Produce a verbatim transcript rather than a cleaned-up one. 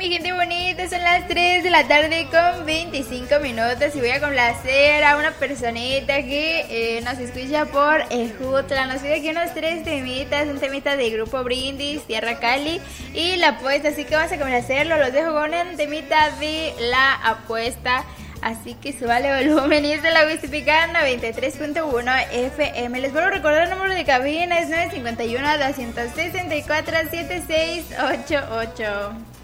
mi gente bonita? Son las tres de la tarde con veinticinco minutos y voy a complacer a una personita que eh, nos escucha por Ejutla. Nos pide aquí unos tres temitas, un temita de Grupo Brindis, Tierra Cali y La Apuesta. Así que vamos a complacerlo. Los dejo con un temita de La Apuesta. Así que súbale volumen y es de la Justificando noventa y tres punto uno F M. Les vuelvo a recordar el número de cabina, es nueve cinco uno, dos seis cuatro, siete seis ocho ocho.